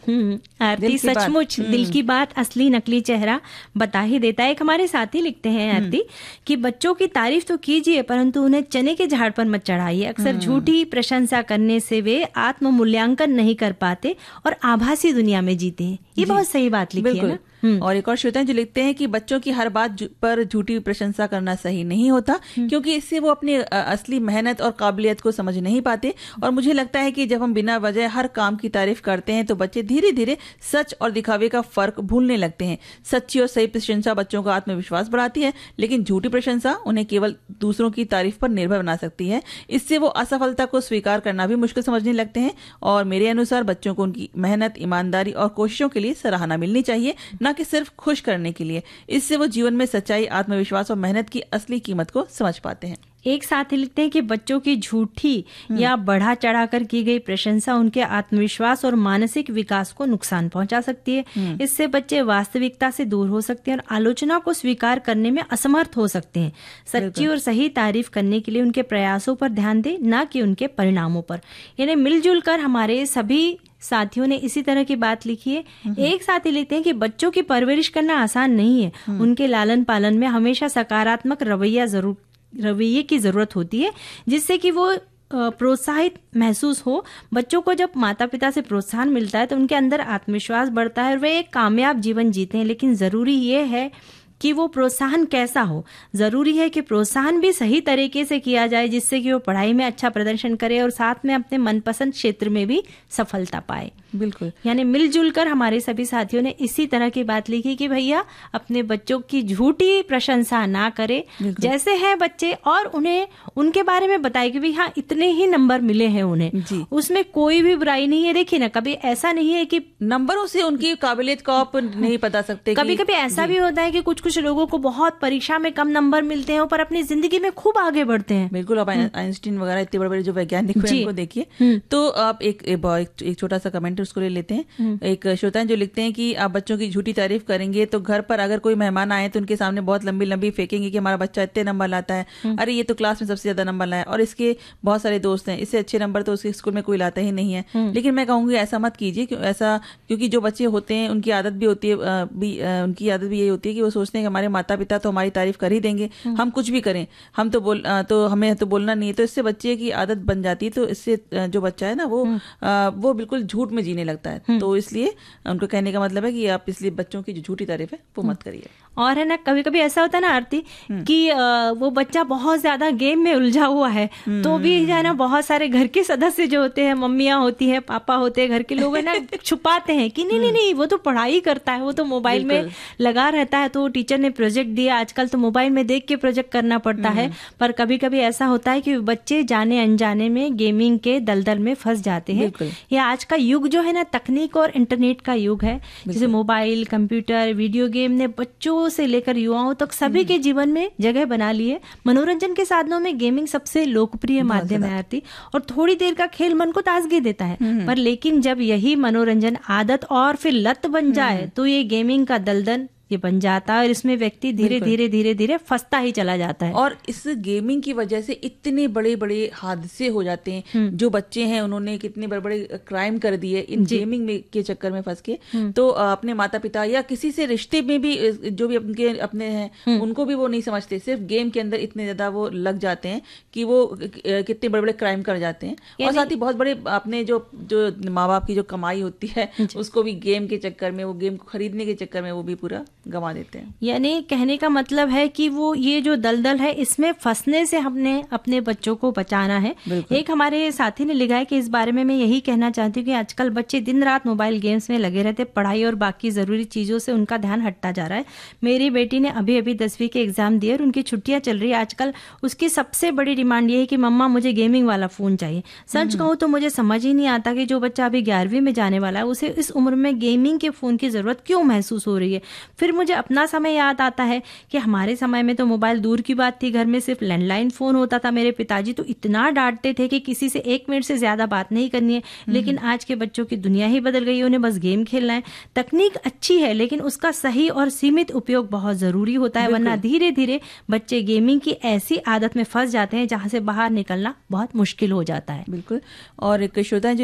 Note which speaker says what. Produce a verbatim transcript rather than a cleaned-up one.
Speaker 1: हम्म आरती, सचमुच दिल की बात असली नकली चेहरा बता ही देता है। एक हमारे साथी लिखते हैं आरती कि बच्चों की तारीफ तो कीजिए परंतु उन्हें चने के झाड़ पर मत चढ़ाइए। अक्सर झूठी प्रशंसा करने से वे आत्म मूल्यांकन नहीं कर पाते और आभासी दुनिया में जीते हैं। ये बहुत सही बात लिखी है ना।
Speaker 2: और एक और श्रोता जो लिखते हैं कि बच्चों की हर बात पर झूठी प्रशंसा करना सही नहीं होता, क्योंकि इससे वो अपनी असली मेहनत और काबिलियत को समझ नहीं पाते। और मुझे लगता है कि जब हम बिना वजह हर काम की तारीफ करते हैं तो बच्चे धीरे धीरे सच और दिखावे का फर्क भूलने लगते हैं। सच्ची और सही प्रशंसा बच्चों का आत्मविश्वास बढ़ाती है, लेकिन झूठी प्रशंसा उन्हें केवल दूसरों की तारीफ पर निर्भर बना सकती है। इससे वो असफलता को स्वीकार करना भी मुश्किल समझने लगते हैं। और मेरे अनुसार बच्चों को उनकी मेहनत, ईमानदारी और कोशिशों के लिए सराहना मिलनी चाहिए, न कि सिर्फ खुश करने के लिए। इससे वो जीवन में सच्चाई, आत्मविश्वास और मेहनत की असली कीमत को समझ पाते हैं।
Speaker 1: एक साथी लिखते हैं कि बच्चों की झूठी या बढ़ा चढ़ाकर की गई प्रशंसा उनके आत्मविश्वास और मानसिक विकास को नुकसान पहुंचा सकती है। इससे बच्चे वास्तविकता से दूर हो सकते हैं और आलोचना को स्वीकार करने में असमर्थ हो सकते हैं। सच्ची और सही तारीफ करने के लिए उनके प्रयासों पर ध्यान दें, न कि उनके परिणामों पर। यानी मिलजुल कर हमारे सभी साथियों ने इसी तरह की बात लिखी है। एक साथी लिखते हैं कि बच्चों की परवरिश करना आसान नहीं है। उनके लालन पालन में हमेशा सकारात्मक रवैया जरूर रवैये की जरूरत होती है, जिससे कि वो प्रोत्साहित महसूस हो। बच्चों को जब माता पिता से प्रोत्साहन मिलता है तो उनके अंदर आत्मविश्वास बढ़ता है और वे एक कामयाब जीवन जीते हैं। लेकिन जरूरी ये है कि वो प्रोत्साहन कैसा हो। जरूरी है कि प्रोत्साहन भी सही तरीके से किया जाए, जिससे कि वो पढ़ाई में अच्छा प्रदर्शन करे और साथ में अपने मनपसंद क्षेत्र में भी सफलता पाए।
Speaker 2: बिल्कुल,
Speaker 1: यानी मिलजुल कर हमारे सभी साथियों ने इसी तरह की बात लिखी कि भैया अपने बच्चों की झूठी प्रशंसा ना करे, जैसे हैं बच्चे, और उन्हें उनके बारे में बताए कि भाई हाँ इतने ही नंबर मिले हैं उन्हें, उसमें कोई भी बुराई नहीं है। देखिए ना, कभी ऐसा नहीं है कि
Speaker 2: नंबरों से उनकी काबिलियत को आप नहीं बता सकते।
Speaker 1: कभी कभी ऐसा भी होता है कि कुछ कुछ लोगों को बहुत परीक्षा में कम नंबर मिलते हैं पर अपनी जिंदगी में खूब आगे बढ़ते हैं।
Speaker 2: बिल्कुल, आप आइंस्टीन वगैरह इतने बड़े बड़े जो वैज्ञानिक हैं उनको देखिए। तो आप एक एक छोटा सा कमेंट उसको ले लेते हैं। एक श्रोता जो लिखते हैं कि आप बच्चों की झूठी तारीफ करेंगे तो घर पर अगर कोई मेहमान आए तो उनके सामने बहुत लंबी लंबी फेंकेंगे कि हमारा बच्चा इतने नंबर लाता है, अरे ये तो क्लास में सबसे ज्यादा नंबर लाया और इसके बहुत सारे दोस्त हैं, इससे अच्छे नंबर तो उसके स्कूल में कोई लाता ही नहीं है। लेकिन मैं कहूंगी ऐसा मत कीजिए, क्यों ऐसा क्योंकि जो बच्चे होते हैं उनकी आदत भी होती है भी उनकी आदत भी यही होती है कि वो सोचते हैं कि हमारे माता पिता तो हमारी तारीफ कर ही देंगे, हम कुछ भी करें, हम तो बोल तो हमें तो बोलना नहीं है। तो इससे बच्चे की आदत बन जाती है। तो इससे जो बच्चा है ना वो वो बिल्कुल झूठ में जीने लगता है। तो इसलिए उनको कहने का मतलब है कि आप इसलिए बच्चों की जो झूठी तारीफ है वो मत करिए।
Speaker 1: और है ना, कभी कभी ऐसा होता है ना आरती कि वो बच्चा बहुत ज्यादा गेम में उलझा हुआ है तो भी है ना बहुत सारे घर के सदस्य जो होते हैं, मम्मियाँ होती है, पापा होते हैं, घर के लोग है ना छुपाते हैं कि नहीं नहीं नहीं वो तो पढ़ाई करता है, वो तो मोबाइल में लगा रहता है, तो टीचर ने प्रोजेक्ट दिया, आजकल तो मोबाइल में देख के प्रोजेक्ट करना पड़ता है। पर कभी कभी ऐसा होता है कि बच्चे जाने अनजाने में गेमिंग के दलदल में फंस जाते हैं। ये आज का युग जो है ना तकनीक और इंटरनेट का युग है, जैसे मोबाइल, कंप्यूटर, वीडियो गेम ने बच्चों से लेकर युवाओं तक सभी के जीवन में जगह बना ली है। मनोरंजन के साधनों में गेमिंग सबसे लोकप्रिय माध्यम है आरती, और थोड़ी देर का खेल मन को ताजगी देता है। पर लेकिन जब यही मनोरंजन आदत और फिर लत बन जाए तो ये गेमिंग का दलदल ये बन जाता है और इसमें व्यक्ति धीरे धीरे धीरे धीरे फंसता ही चला जाता है।
Speaker 2: और इस गेमिंग की वजह से इतने बड़े बड़े हादसे हो जाते हैं। जो बच्चे हैं उन्होंने कितने बड़े बड़े क्राइम कर दिए इन गेमिंग में के चक्कर में फंस के। तो अपने माता पिता या किसी से रिश्ते में भी जो भी उनके अपने हैं उनको भी वो नहीं समझते, सिर्फ गेम के अंदर इतने ज्यादा वो लग जाते हैं कि वो कितने बड़े बड़े क्राइम कर जाते हैं। और साथ ही बहुत बड़े अपने जो जो माँ बाप की जो कमाई होती है उसको भी गेम के चक्कर में, वो गेम को खरीदने के चक्कर में वो भी पूरा गंवा देते हैं।
Speaker 1: यानी कहने का मतलब है कि वो ये जो दलदल है इसमें फंसने से हमने अपने बच्चों को बचाना है। एक हमारे साथी ने लिखा है कि इस बारे में मैं यही कहना चाहती हूँ कि आजकल बच्चे दिन रात मोबाइल गेम्स में लगे रहते, पढ़ाई और बाकी जरूरी चीजों से उनका ध्यान हटता जा रहा है। मेरी बेटी ने अभी अभी दसवीं के एग्जाम दिए और उनकी छुट्टियां चल रही है। आजकल उसकी सबसे बड़ी डिमांड ये है कि मम्मा मुझे गेमिंग वाला फोन चाहिए। सच कहूँ तो मुझे समझ ही नहीं आता कि जो बच्चा अभी ग्यारहवीं में जाने वाला है उसे इस उम्र में गेमिंग के फोन की जरूरत क्यों महसूस हो रही है। फिर मुझे अपना समय याद आता है कि हमारे समय में तो मोबाइल दूर की बात थी, घर में सिर्फ लैंडलाइन फोन होता था। मेरे पिताजी तो इतना डांटते थे कि किसी से एक मिनट से ज्यादा बात नहीं करनी है। लेकिन आज के बच्चों की दुनिया ही बदल गई है, उन्हें बस गेम खेलना है। तकनीक अच्छी है लेकिन उसका सही और सीमित उपयोग बहुत जरूरी होता है, वरना धीरे धीरे बच्चे गेमिंग की ऐसी आदत में फंस जाते हैं जहां से बाहर निकलना बहुत मुश्किल हो जाता है।
Speaker 2: बिल्कुल। और एक श्रोता